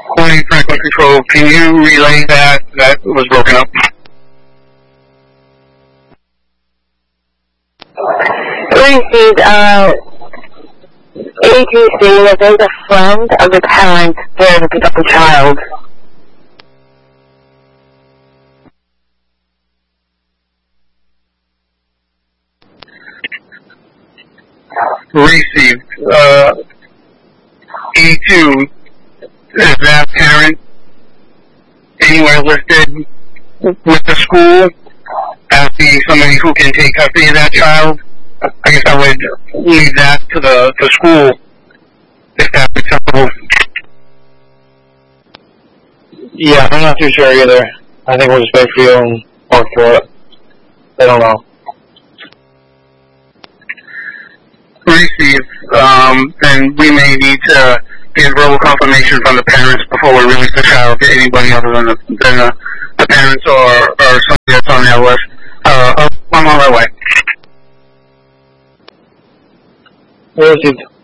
Calling Franklin Control, can you relay that? That was broken up. Received, ATC that there's a friend of the parent there to pick up the child. Received. E2, is that parent anywhere listed with the school as being somebody who can take custody of that child? I guess I would leave that to the school if that's acceptable. Yeah, I'm not too sure either. I think we'll just wait for you and work through it. I don't know. Receive, then we may need to get verbal confirmation from the parents before we release the child to anybody other than the parents or somebody that's on their list. I'm on my way. Received.